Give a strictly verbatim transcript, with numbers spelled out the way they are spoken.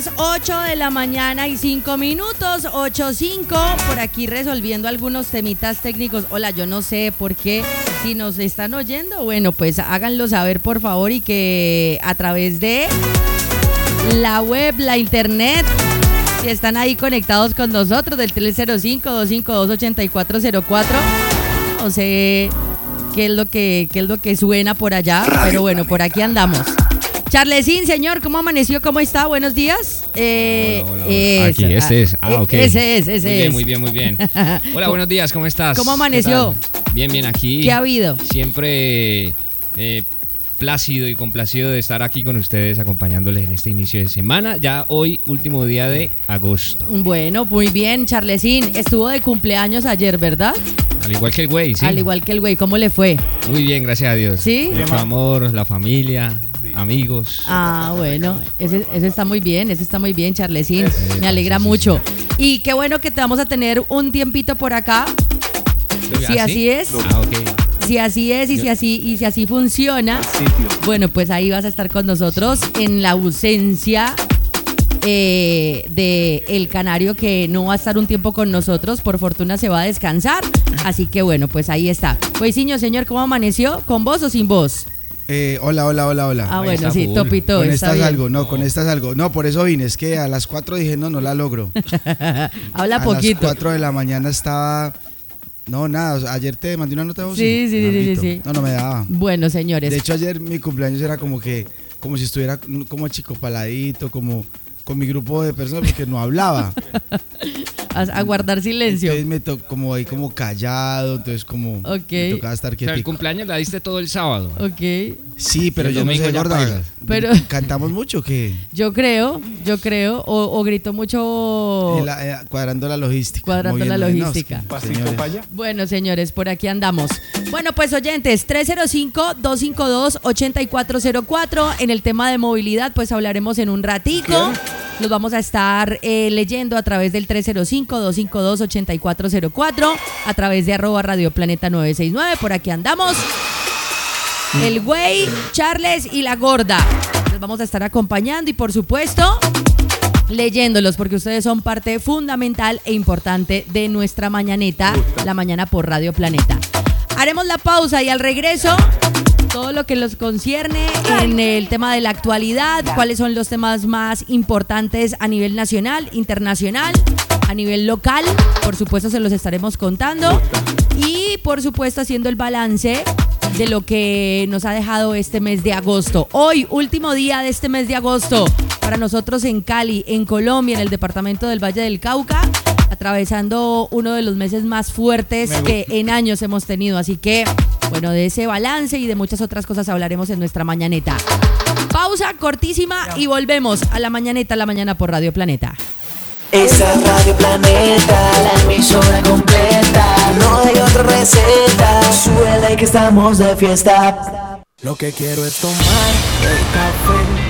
ocho de la mañana y cinco minutos, ocho cinco, por aquí resolviendo algunos temitas técnicos. Hola, yo no sé por qué, si nos están oyendo, bueno, pues háganlo saber por favor, y que a través de la web, la internet, si están ahí conectados con nosotros del tres cero cinco, dos cinco dos, ocho cuatro cero cuatro, no sé qué es lo que, qué es lo que suena por allá, pero bueno, por aquí andamos. Charlesín, señor, ¿cómo amaneció? ¿Cómo está? Buenos días. Eh, hola, hola, hola. Es, Aquí, este es. Ah, ok. Ese es, ese es. Muy bien, muy bien, muy bien. Hola, buenos días, ¿cómo estás? ¿Cómo amaneció? Bien, bien, aquí. ¿Qué ha habido? Siempre eh, plácido y complacido de estar aquí con ustedes, acompañándoles en este inicio de semana. Ya hoy, último día de agosto. Bueno, muy bien, Charlesín. Estuvo de cumpleaños ayer, ¿verdad? Al igual que el güey, sí. Al igual que el güey, ¿cómo le fue? Muy bien, gracias a Dios. ¿Sí? Mucho amor, la familia, amigos. Ah, bueno, ese, ese está muy bien, ese está muy bien, Charlesín. Sí, Me alegra sí, sí, mucho. sí. Y qué bueno que te vamos a tener un tiempito por acá. Si ¿Ah, así sí? es. Ah, ok. Si así es y Yo- si así y si así funciona, bueno, pues ahí vas a estar con nosotros en la ausencia eh, de el canario, que no va a estar un tiempo con nosotros, por fortuna se va a descansar, así que bueno, pues ahí está. Pues señor, señor, ¿cómo amaneció? ¿Con voz o sin voz? Eh, hola, hola, hola, hola. Ah, Ahí bueno, está sí, full. topito, Con está esta bien. salgo, no, con esta salgo. No, por eso vine, es que a las cuatro dije, no, no la logro. Habla a poquito. las cuatro de la mañana estaba... No, nada, o sea, ayer te mandé una nota de voz. Sí, sí, sí, sí, sí. No, no me daba. Bueno, señores. De hecho, ayer mi cumpleaños era como que, como si estuviera como chico paladito, como con mi grupo de personas, porque no hablaba. a, a guardar silencio. Entonces me tocó como ahí como callado, entonces como Ok. me tocaba estar O sea, el quietico. cumpleaños la diste todo el sábado. Ok. Sí, pero el yo no domingo sé, ya gorda. bailas. Pero- ¿Cantamos mucho o qué? Yo creo, yo creo, o, o gritó mucho. Eh, la- eh, cuadrando la logística. Cuadrando la moviendo- no, logística. es que, señores. Bueno, señores, por aquí andamos. Bueno, pues oyentes, tres cero cinco, dos cinco dos, ocho cuatro cero cuatro. En el tema de movilidad, pues hablaremos en un ratico. Los vamos a estar eh, leyendo a través del tres cero cinco, dos cinco dos, ocho cuatro cero cuatro, a través de arroba Radio Planeta nueve seis nueve. Por aquí andamos. El güey, Charles y la gorda. Les vamos a estar acompañando y, por supuesto, leyéndolos, porque ustedes son parte fundamental e importante de nuestra mañaneta, la mañana por Radio Planeta. Haremos la pausa y al regreso, todo lo que los concierne en el tema de la actualidad, cuáles son los temas más importantes a nivel nacional, internacional, a nivel local, por supuesto se los estaremos contando, y por supuesto haciendo el balance de lo que nos ha dejado este mes de agosto. Hoy, último día de este mes de agosto, para nosotros en Cali, en Colombia, en el departamento del Valle del Cauca, atravesando uno de los meses más fuertes que en años hemos tenido. Así que, bueno, de ese balance y de muchas otras cosas hablaremos en nuestra mañaneta. Pausa cortísima y volvemos a la mañaneta, la mañana por Radio Planeta. Esa es Radio Planeta, la emisora completa. No hay otra receta, súbele que estamos de fiesta. Lo que quiero es tomar el café